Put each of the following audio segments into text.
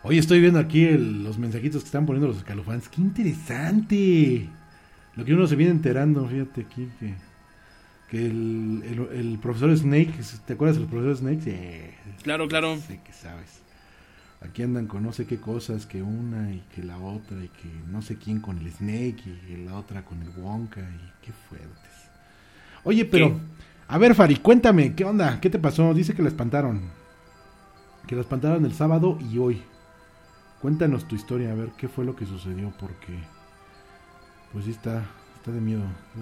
Oye, estoy viendo aquí los mensajitos que están poniendo los escalofans. ¡Qué interesante! Lo que uno se viene enterando, fíjate aquí, que el profesor Snake, ¿te acuerdas del profesor Snake? Sí, Claro. sé que sabes. Aquí andan con no sé qué cosas, que una y que la otra, y que no sé quién con el Snake y la otra con el Wonka, y qué fuertes. Oye, pero, ¿Qué? a ver, Fari, cuéntame, ¿qué onda? ¿Qué te pasó? Dice que la espantaron. Que la espantaron el sábado y hoy. Cuéntanos tu historia, a ver qué fue lo que sucedió, porque pues sí está de miedo.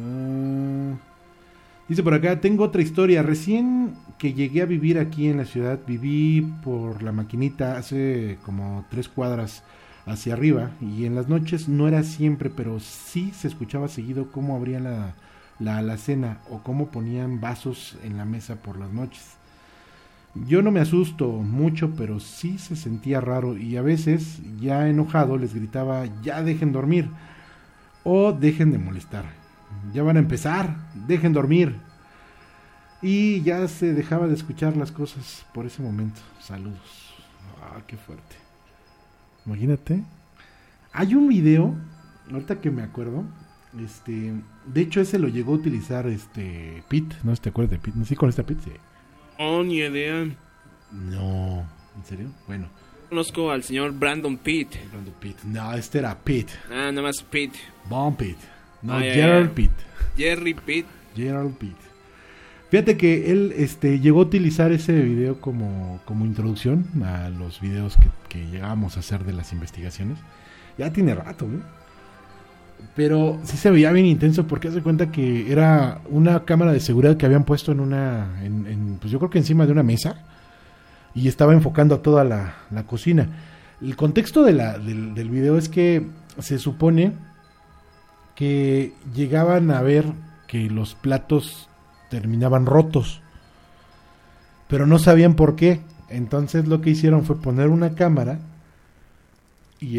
Dice por acá, tengo otra historia. Recién que llegué a vivir aquí en la ciudad, viví por la Maquinita hace como 3 cuadras hacia arriba, y en las noches no era siempre, pero sí se escuchaba seguido cómo abrían la alacena o cómo ponían vasos en la mesa por las noches. Yo no me asusto mucho, pero sí se sentía raro, y a veces, ya enojado, les gritaba, ya dejen dormir, o dejen de molestar, ya van a empezar, dejen dormir. Y ya se dejaba de escuchar las cosas por ese momento. Saludos. Qué fuerte. Imagínate. Hay un video, ahorita que me acuerdo, de hecho ese lo llegó a utilizar Pete, ¿no? ¿Te acuerdas de Pete? ¿No? ¿Sí con esta Pete? Sí. Oh, ni idea. No, ¿en serio? Bueno. Conozco al señor Brandon Pitt. Brandon Pitt. No, este era Pete. Ah, nada más Pitt. Bon Pitt. No, ya, Gerald ya. Pitt. Jerry Pitt. Gerald Pitt. Fíjate que él llegó a utilizar ese video como introducción a los videos que llegábamos a hacer de las investigaciones. Ya tiene rato, ¿eh? Pero sí se veía bien intenso, porque hace cuenta que era una cámara de seguridad que habían puesto pues yo creo que encima de una mesa, y estaba enfocando a toda la cocina. El contexto del video es que se supone que llegaban a ver que los platos terminaban rotos, pero no sabían por qué. Entonces lo que hicieron fue poner una cámara, y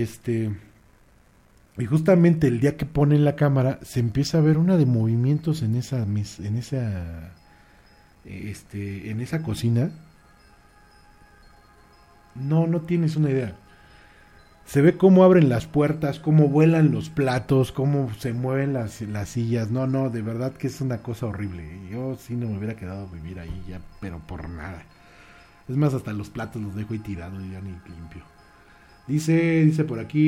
y justamente el día que ponen la cámara se empieza a ver una de movimientos en esa cocina. No tienes una idea. Se ve cómo abren las puertas, cómo vuelan los platos, cómo se mueven las sillas. No, de verdad que es una cosa horrible. Yo sí no me hubiera quedado a vivir ahí ya, pero por nada. Es más, hasta los platos los dejo ahí tirados y ya ni limpio. Dice por aquí.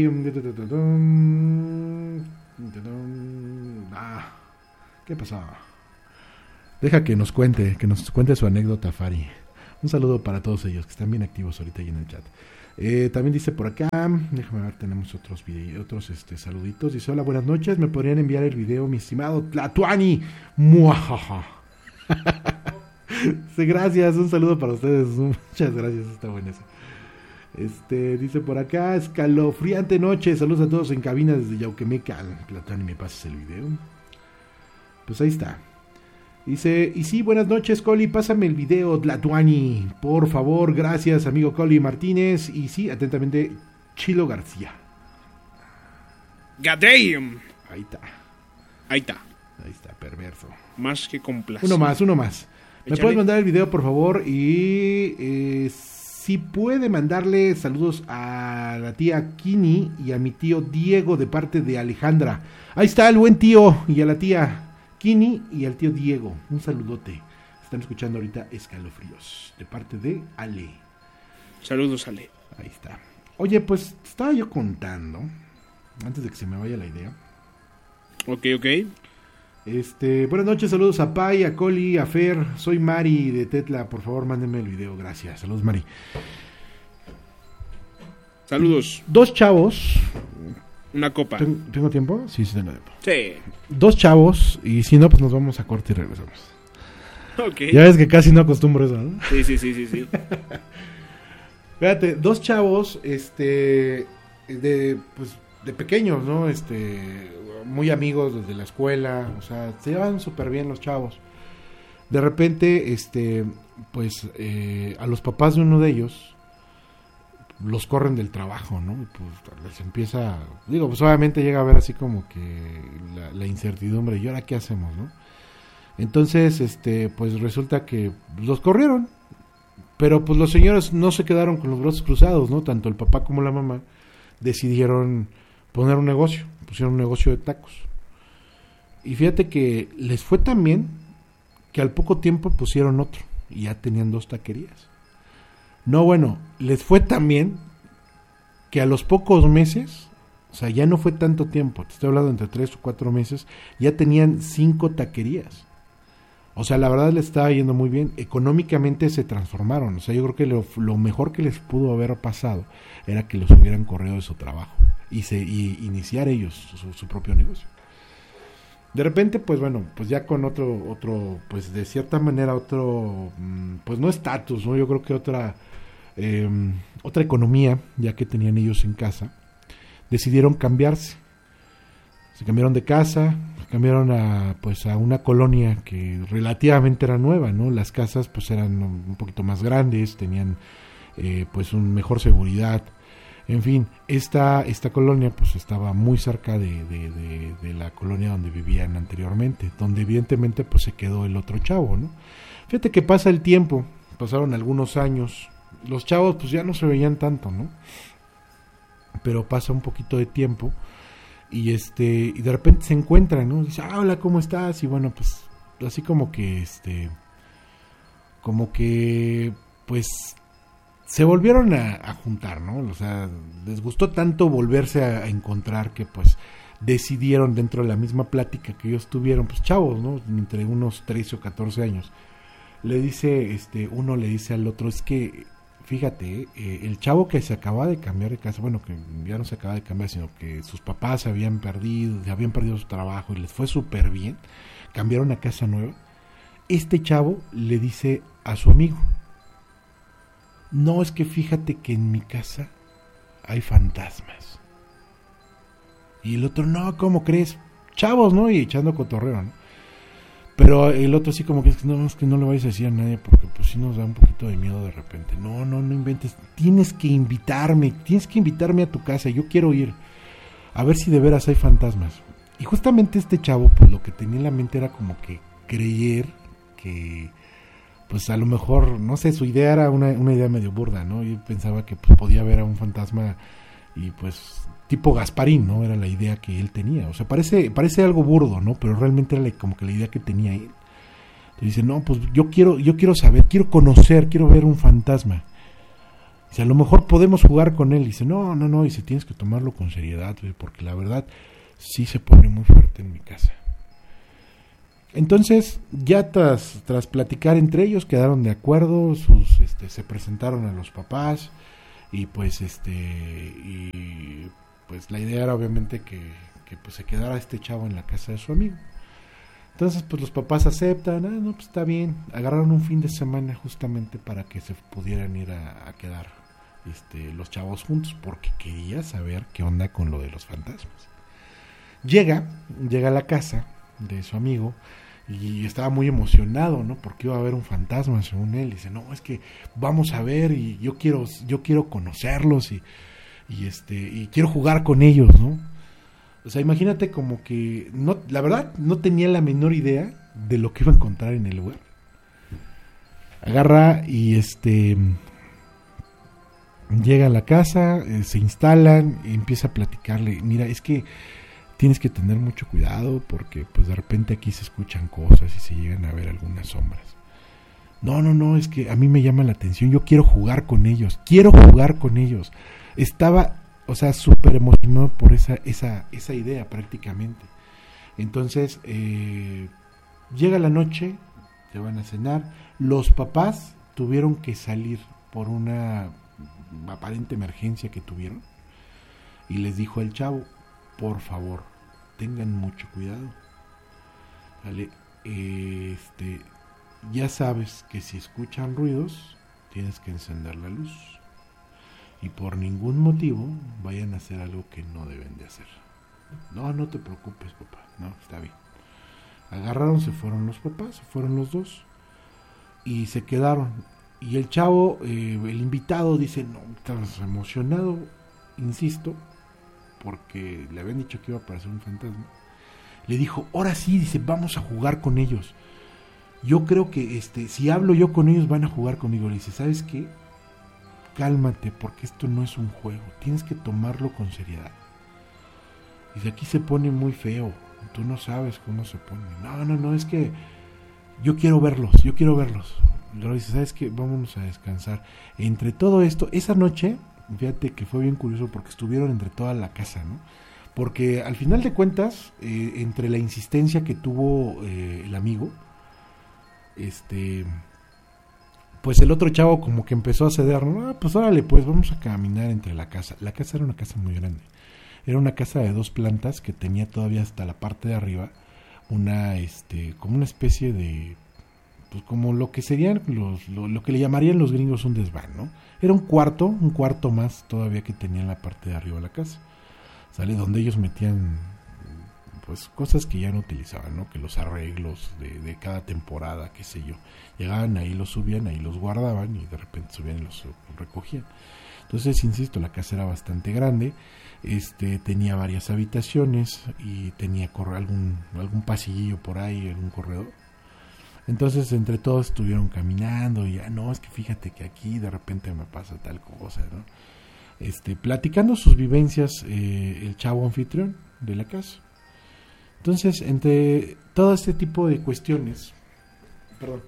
¿Qué pasó? Deja que nos cuente su anécdota, Fari. Un saludo para todos ellos que están bien activos ahorita ahí en el chat. También dice por acá, déjame ver, tenemos otros saluditos. Dice, hola, buenas noches, me podrían enviar el video, mi estimado Tlatuani. Muajaja. Sí, gracias, un saludo para ustedes. Muchas gracias, está bueno eso. Dice por acá, escalofriante noche, saludos a todos en cabina desde Yauquemeca. Tlatuani, me pases el video. Pues ahí está. Dice, y sí, buenas noches, Coli, pásame el video, Tlatuani, por favor, gracias, amigo Coli Martínez. Y sí, atentamente, Chilo García. Goddamn. Ahí está. Ahí está, perverso. Más que complacido. Uno más. ¿Me Échale. puedes mandar el video, por favor? Y si puede mandarle saludos a la tía Kini y a mi tío Diego de parte de Alejandra. Ahí está el buen tío, y a la tía Kini y al tío Diego. Un saludote. Están escuchando ahorita Escalofríos de parte de Ale. Saludos, Ale. Ahí está. Oye, pues estaba yo contando, antes de que se me vaya la idea. Ok. Buenas noches, saludos a Pai, a Coli, a Fer. Soy Mari de Tetla, por favor mándenme el video, gracias. Saludos, Mari. Saludos. 2 chavos. Una copa. ¿Tengo tiempo? Sí, tengo tiempo. Sí. 2 chavos, y si no, pues nos vamos a corte y regresamos. Ok. Ya ves que casi no acostumbro eso, ¿no? Sí. Fíjate, 2 chavos, de pequeños, ¿no? Muy amigos desde la escuela, o sea, se llevan súper bien los chavos. De repente, a los papás de uno de ellos los corren del trabajo, ¿no? Y pues les empieza, pues obviamente llega a haber así como que la incertidumbre, ¿y ahora qué hacemos, no? Entonces, pues resulta que los corrieron. Pero pues los señores no se quedaron con los brazos cruzados, ¿no? Tanto el papá como la mamá decidieron poner un negocio, pusieron un negocio de tacos. Y fíjate que les fue tan bien que al poco tiempo pusieron otro y ya tenían 2 taquerías. No, bueno, les fue tan bien que a los pocos meses, o sea, ya no fue tanto tiempo, te estoy hablando entre 3 o 4 meses, ya tenían 5 taquerías. O sea, la verdad les estaba yendo muy bien. Económicamente se transformaron. O sea, yo creo que lo mejor que les pudo haber pasado era que los hubieran corrido de su trabajo y iniciar ellos su propio negocio. De repente, pues bueno, pues ya con otro, pues de cierta manera otro, pues no estatus, ¿no? Yo creo que otra economía, ya que tenían ellos en casa, decidieron cambiarse. Se cambiaron de casa, cambiaron a una colonia que relativamente era nueva, ¿no? Las casas pues eran un poquito más grandes, tenían pues un mejor seguridad. En fin, esta colonia pues estaba muy cerca de la colonia donde vivían anteriormente, donde evidentemente pues se quedó el otro chavo, ¿no? Fíjate que pasa el tiempo, pasaron algunos años, los chavos pues ya no se veían tanto, ¿no? Pero pasa un poquito de tiempo y de repente se encuentran, ¿no? Dice, hola, ¿cómo estás? Y bueno, pues así como que pues se volvieron a juntar, ¿no? O sea, les gustó tanto volverse a encontrar que pues decidieron dentro de la misma plática que ellos tuvieron, pues chavos, ¿no? Entre unos 13 o 14 años. Uno le dice al otro, es que fíjate, el chavo que se acaba de cambiar de casa, bueno, que ya no se acaba de cambiar, sino que sus papás habían perdido su trabajo y les fue súper bien, cambiaron a casa nueva. Este chavo le dice a su amigo, no, es que fíjate que en mi casa hay fantasmas. Y el otro, no, ¿cómo crees? Chavos, ¿no? Y echando cotorreo, ¿no? Pero el otro así como que es que no le vayas a decir a nadie porque pues sí nos da un poquito de miedo de repente. No inventes, tienes que invitarme a tu casa, yo quiero ir a ver si de veras hay fantasmas. Y justamente este chavo pues lo que tenía en la mente era como que creer que pues a lo mejor, no sé, su idea era una idea medio burda, ¿no? Yo pensaba que pues podía ver a un fantasma y pues tipo Gasparín, ¿no? Era la idea que él tenía. O sea, parece algo burdo, ¿no? Pero realmente era como que la idea que tenía él. Entonces dice, no, pues yo quiero saber, quiero conocer, quiero ver un fantasma. Dice, a lo mejor podemos jugar con él. Dice, no, dice, tienes que tomarlo con seriedad, porque la verdad sí se pone muy fuerte en mi casa. Entonces, ya tras platicar entre ellos, quedaron de acuerdo, se presentaron a los papás y pues pues la idea era obviamente que pues se quedara este chavo en la casa de su amigo. Entonces pues los papás aceptan, no, pues está bien, agarraron un fin de semana justamente para que se pudieran ir a quedar los chavos juntos, porque quería saber qué onda con lo de los fantasmas. Llega a la casa de su amigo y estaba muy emocionado, ¿no? Porque iba a haber un fantasma según él. Dice, no, es que vamos a ver y yo quiero conocerlos y quiero jugar con ellos, ¿no? O sea, imagínate como que no, la verdad no tenía la menor idea de lo que iba a encontrar en el lugar. Agarra y llega a la casa, se instalan y empieza a platicarle, mira, es que tienes que tener mucho cuidado porque pues de repente aquí se escuchan cosas y se llegan a ver algunas sombras. No, es que a mí me llama la atención, yo quiero jugar con ellos. Estaba, o sea, súper emocionado por esa idea prácticamente. Entonces, llega la noche, se van a cenar, los papás tuvieron que salir por una aparente emergencia que tuvieron y les dijo al chavo, por favor, tengan mucho cuidado, ¿vale? Ya sabes que si escuchan ruidos, tienes que encender la luz. Y por ningún motivo vayan a hacer algo que no deben de hacer. No te preocupes, papá. No, está bien. Agarraron, se fueron los papás, se fueron los dos. Y se quedaron. Y el chavo, el invitado, dice, no, estás emocionado, insisto, porque le habían dicho que iba a aparecer un fantasma. Le dijo, ahora sí, dice, vamos a jugar con ellos. yo creo que si hablo yo con ellos van a jugar conmigo. Le dice, ¿sabes qué? Cálmate, porque esto no es un juego, tienes que tomarlo con seriedad. Dice, aquí se pone muy feo, tú no sabes cómo se pone. No, es que yo quiero verlos. Luego dice, ¿sabes qué? Vámonos a descansar. Entre todo esto, esa noche, fíjate que fue bien curioso porque estuvieron entre toda la casa, ¿no? Porque al final de cuentas, entre la insistencia que tuvo el amigo, pues el otro chavo como que empezó a ceder, ¿no? Pues órale, pues vamos a caminar entre la casa. La casa era una casa muy grande. Era una casa de 2 plantas que tenía todavía hasta la parte de arriba una, como una especie de, pues como lo que serían lo que le llamarían los gringos un desván, ¿no? Era un cuarto más todavía que tenía en la parte de arriba de la casa. ¿Sale? Donde ellos metían pues cosas que ya no utilizaban, ¿no? Que los arreglos de cada temporada, qué sé yo. Llegaban ahí, los subían, ahí los guardaban y de repente subían y los recogían. Entonces, insisto, la casa era bastante grande, tenía varias habitaciones y tenía algún pasillillo por ahí, algún corredor. Entonces, entre todos estuvieron caminando y ya, no, es que fíjate que aquí de repente me pasa tal cosa, ¿no? Platicando sus vivencias, el chavo anfitrión de la casa. Entonces, entre todo este tipo de cuestiones, perdón.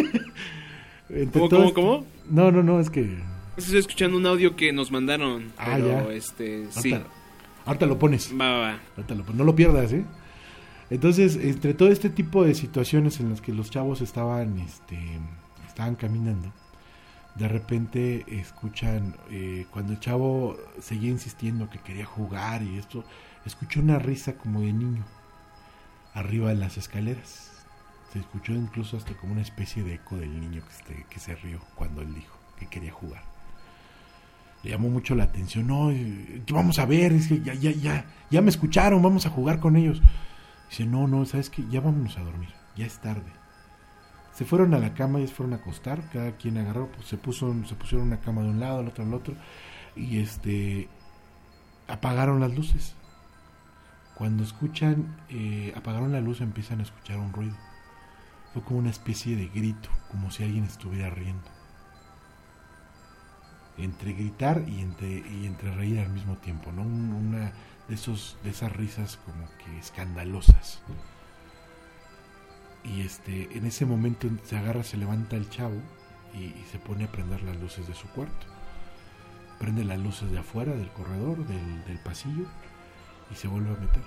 ¿Cómo? No, es que estoy escuchando un audio que nos mandaron, pero ya. Sí. Ahorita lo pones. Va. No lo pierdas, ¿eh? Entonces, entre todo este tipo de situaciones en las que los chavos estaban caminando, de repente escuchan, cuando el chavo seguía insistiendo que quería jugar y esto, escuchó una risa como de niño arriba de las escaleras. Se escuchó incluso hasta como una especie de eco del niño que se rió cuando él dijo que quería jugar. Le llamó mucho la atención. No, vamos a ver, es que ya me escucharon, vamos a jugar con ellos. Dice, no, ¿sabes qué? Ya vámonos a dormir, ya es tarde. Se fueron a la cama y se fueron a acostar, cada quien agarró, pues se pusieron una cama de un lado, el otro al otro, y apagaron las luces. Cuando apagaron la luz, empiezan a escuchar un ruido. Fue como una especie de grito, como si alguien estuviera riendo. Entre gritar y entre reír al mismo tiempo, ¿no? Una de esas risas como que escandalosas. Y en ese momento se levanta el chavo y se pone a prender las luces de su cuarto. Prende las luces de afuera, del corredor, del pasillo, y se vuelve a meter.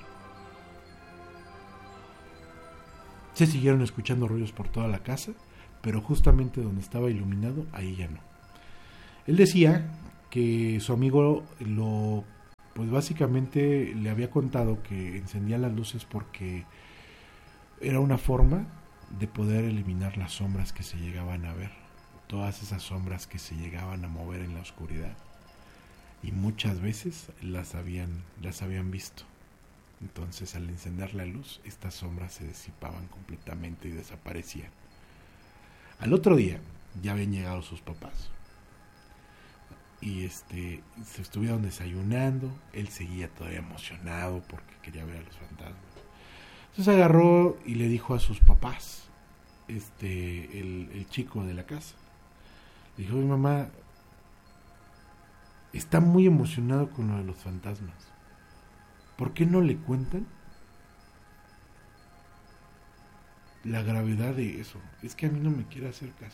Se siguieron escuchando ruidos por toda la casa, pero justamente donde estaba iluminado, ahí ya no. Él decía que su amigo pues básicamente le había contado que encendía las luces porque era una forma de poder eliminar las sombras que se llegaban a ver, todas esas sombras que se llegaban a mover en la oscuridad, y muchas veces las habían visto. Entonces, al encender la luz, estas sombras se disipaban completamente y desaparecían. Al otro día ya habían llegado sus papás y se estuvieron desayunando. Él seguía todavía emocionado porque quería ver a los fantasmas. Entonces agarró y le dijo a sus papás, el chico de la casa, le dijo: mi mamá está muy emocionado con lo de los fantasmas, ¿por qué no le cuentan la gravedad de eso? Es que a mí no me quiere hacer caso.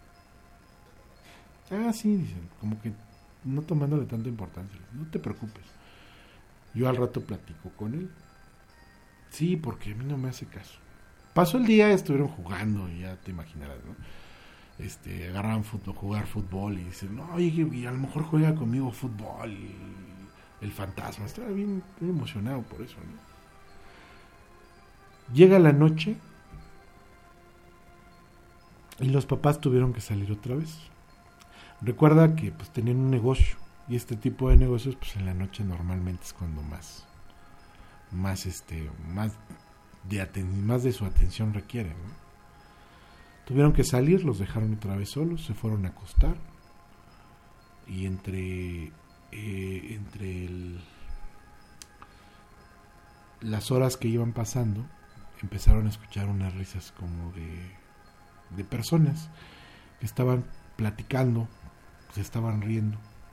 Ah, sí, dicen, como que no tomándole tanta importancia. No te preocupes, yo al rato platico con él. Sí, porque a mí no me hace caso. Pasó el día, estuvieron jugando, y ya te imaginarás, ¿no? Agarraban jugar fútbol y dicen, no, oye, y a lo mejor juega conmigo fútbol el fantasma. Estaba bien emocionado por eso, ¿no? Llega la noche y los papás tuvieron que salir otra vez. Recuerda que pues tenían un negocio, y este tipo de negocios pues en la noche normalmente es cuando más de su atención requieren, ¿no? Tuvieron que salir, los dejaron otra vez solos, se fueron a acostar, y entre las horas que iban pasando empezaron a escuchar unas risas como de personas que estaban platicando, se estaban riendo.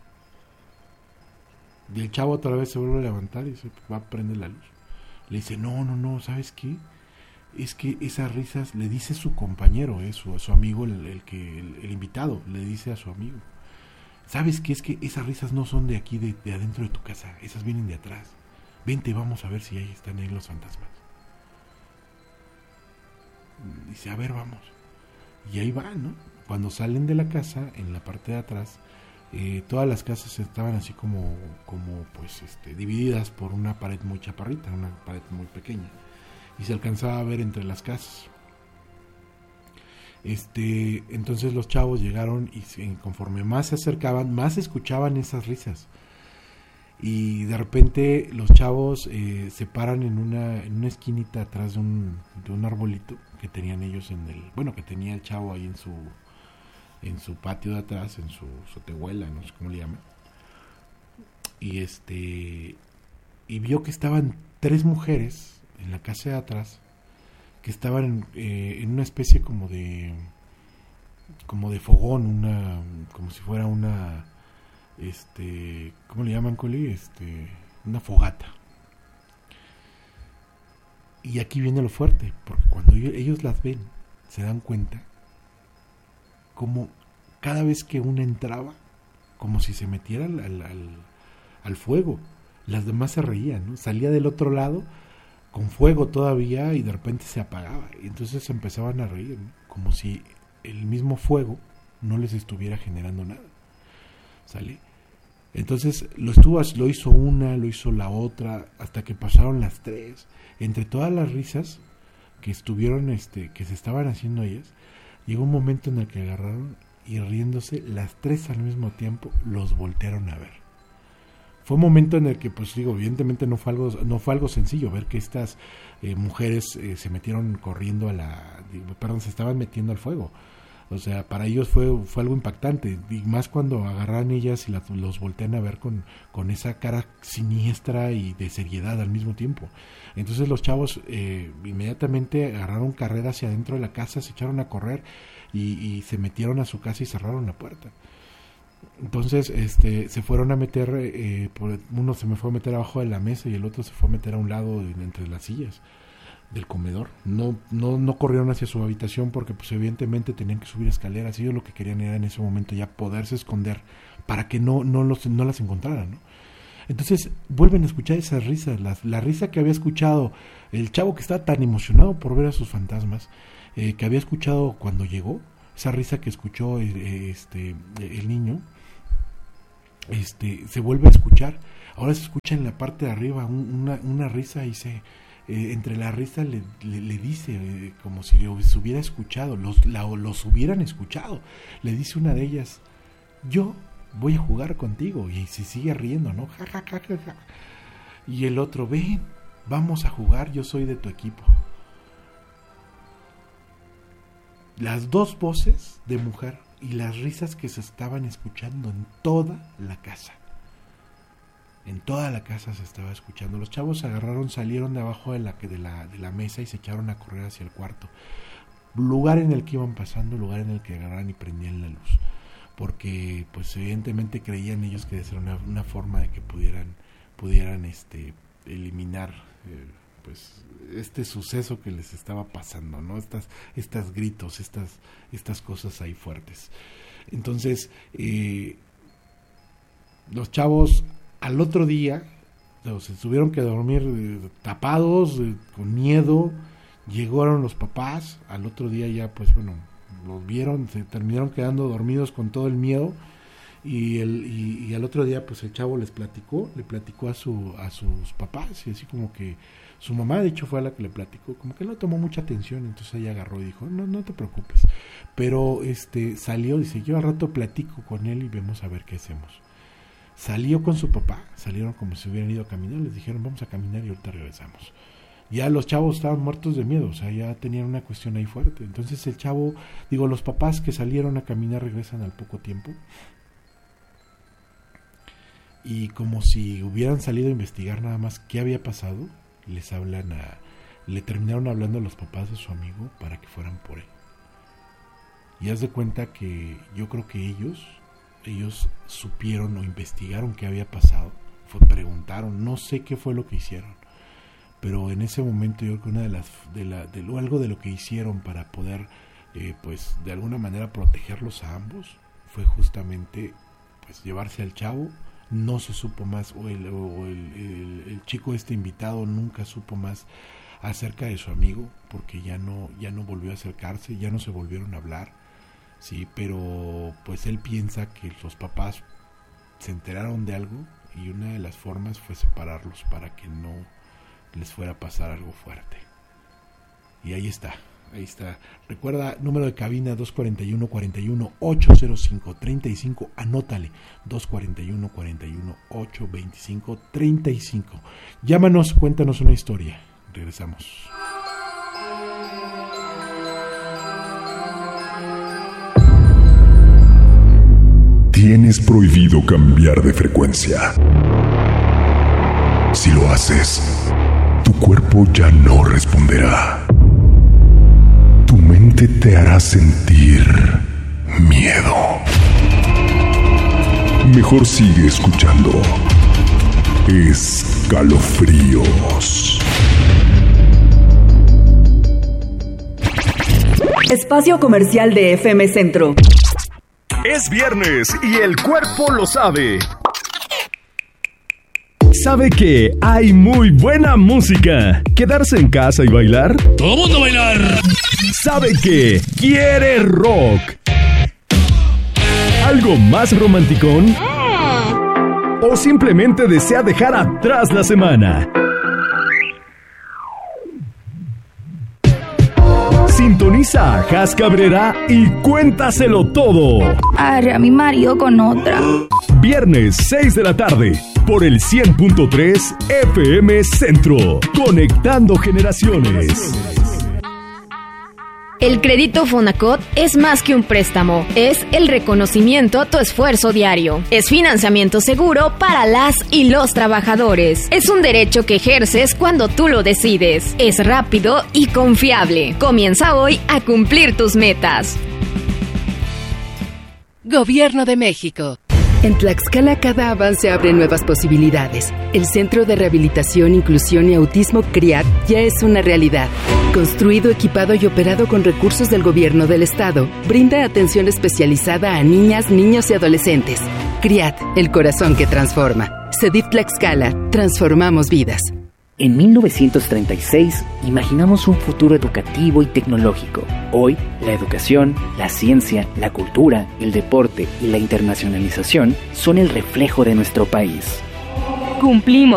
Y el chavo otra vez se vuelve a levantar y se va a prender la luz. Le dice, no, ¿sabes qué? Es que esas risas, le dice su compañero, su amigo, el invitado, le dice a su amigo, ¿sabes qué? Es que esas risas no son de aquí, de adentro de tu casa, esas vienen de atrás. Vente, vamos a ver si ahí están ahí los fantasmas. Dice, a ver, vamos. Y ahí van, ¿no? Cuando salen de la casa, en la parte de atrás, todas las casas estaban así como pues divididas por una pared muy chaparrita, una pared muy pequeña, y se alcanzaba a ver entre las casas. Entonces los chavos llegaron y conforme más se acercaban, más escuchaban esas risas. Y de repente los chavos se paran en una esquinita atrás de un arbolito que tenían ellos que tenía el chavo ahí en su patio de atrás, en su tehuela, no sé cómo le llaman. Y vio que estaban 3 mujeres en la casa de atrás, que estaban en una especie como de fogón, como si fuera una ¿cómo le llaman, Coli? Una fogata. Y aquí viene lo fuerte, porque cuando ellos las ven, se dan cuenta como cada vez que una entraba, como si se metiera al fuego. Las demás se reían, ¿no? Salía del otro lado con fuego todavía y de repente se apagaba. Y entonces empezaban a reír, ¿no? Como si el mismo fuego no les estuviera generando nada. ¿Sale? Entonces lo hizo una, lo hizo la otra, hasta que pasaron las 3. Entre todas las risas que estuvieron, que se estaban haciendo ellas, llegó un momento en el que agarraron y riéndose las 3 al mismo tiempo los voltearon a ver. Fue un momento en el que, pues digo, evidentemente no fue algo sencillo ver que estas mujeres se metieron corriendo se estaban metiendo al fuego. O sea, para ellos fue algo impactante, y más cuando agarran ellas y los voltean a ver con esa cara siniestra y de seriedad al mismo tiempo. Entonces los chavos inmediatamente agarraron carrera hacia adentro de la casa, se echaron a correr y se metieron a su casa y cerraron la puerta. Entonces se fueron a meter, uno se me fue a meter abajo de la mesa y el otro se fue a meter a un lado entre las sillas del comedor. No corrieron hacia su habitación porque pues evidentemente tenían que subir escaleras. Ellos lo que querían era en ese momento ya poderse esconder para que no las encontraran, ¿no? Entonces vuelven a escuchar esas risas, la risa que había escuchado el chavo, que estaba tan emocionado por ver a sus fantasmas, que había escuchado cuando llegó, esa risa que escuchó el niño, se vuelve a escuchar. Ahora se escucha en la parte de arriba una risa y entre la risa le dice, como si los hubiera escuchado, los hubieran escuchado. Le dice una de ellas, yo voy a jugar contigo, y se sigue riendo, ¿no? Ja, ja, ja, ja, ja. Y el otro, ven, vamos a jugar, yo soy de tu equipo. Las 2 voces de mujer y las risas que se estaban escuchando en toda la casa. En toda la casa se estaba escuchando. Los chavos salieron de abajo de la mesa y se echaron a correr hacia el cuarto. Lugar en el que iban pasando, lugar en el que agarraron y prendían la luz. Porque pues evidentemente creían ellos que era una forma de que pudieran eliminar pues este suceso que les estaba pasando, ¿no? Estas gritos, estas cosas ahí fuertes. Entonces los chavos al otro día se tuvieron que dormir tapados, con miedo. Llegaron los papás, al otro día ya pues bueno, los vieron, se terminaron quedando dormidos con todo el miedo, y al otro día pues el chavo le platicó a sus papás, y así como que su mamá de hecho fue la que le platicó, como que no tomó mucha atención. Entonces ella agarró y dijo, no te preocupes, pero salió, dice, yo al rato platico con él y vemos a ver qué hacemos. Salió con su papá, salieron como si hubieran ido a caminar, les dijeron vamos a caminar y ahorita regresamos. Ya los chavos estaban muertos de miedo, o sea, ya tenían una cuestión ahí fuerte. Entonces los papás que salieron a caminar regresan al poco tiempo, y como si hubieran salido a investigar nada más qué había pasado, le terminaron hablando a los papás de su amigo para que fueran por él. Y haz de cuenta que yo creo que ellos supieron o investigaron qué había pasado, preguntaron, no sé qué fue lo que hicieron, pero en ese momento yo creo que algo de lo que hicieron para poder pues de alguna manera protegerlos a ambos fue justamente pues llevarse al chavo. No se supo más, o el chico invitado nunca supo más acerca de su amigo, porque ya no volvió a acercarse, ya no se volvieron a hablar, sí, pero pues él piensa que los papás se enteraron de algo y una de las formas fue separarlos para que no les fuera a pasar algo fuerte. Y ahí está. Recuerda, número de cabina 241-41-805-35, anótale, 241-41-825-35. Llámanos, cuéntanos una historia. Regresamos. Tienes prohibido cambiar de frecuencia. Si lo haces, tu cuerpo ya no responderá. Tu mente te hará sentir miedo. Mejor sigue escuchando Escalofríos. Espacio comercial de FM Centro. Es viernes y el cuerpo lo sabe. ¿Sabe que hay muy buena música? ¿Quedarse en casa y bailar? ¡Todo mundo bailar! ¿Sabe que quiere rock? ¿Algo más romanticón? ¿O simplemente desea dejar atrás la semana? Sintoniza a Jas Cabrera y cuéntaselo todo. Arre a mi marido con otra. Viernes 6 de la tarde por el 100.3 FM Centro. Conectando generaciones. El crédito Fonacot es más que un préstamo, es el reconocimiento a tu esfuerzo diario. Es financiamiento seguro para las y los trabajadores. Es un derecho que ejerces cuando tú lo decides. Es rápido y confiable. Comienza hoy a cumplir tus metas. Gobierno de México. En Tlaxcala cada avance abre nuevas posibilidades. El Centro de Rehabilitación, Inclusión y Autismo CRIAT ya es una realidad. Construido, equipado y operado con recursos del Gobierno del Estado, brinda atención especializada a niñas, niños y adolescentes. CRIAT, el corazón que transforma. CEDIF Tlaxcala, transformamos vidas. En 1936 imaginamos un futuro educativo y tecnológico. Hoy, la educación, la ciencia, la cultura, el deporte y la internacionalización son el reflejo de nuestro país. Cumplimos